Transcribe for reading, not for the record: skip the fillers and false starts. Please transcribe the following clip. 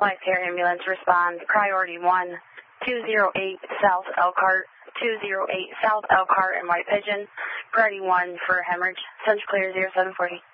Life Care Ambulance respond. Priority 1, 208 South Elkhart, 208 South Elkhart and White Pigeon. Priority 1 for hemorrhage. Central clear 0740.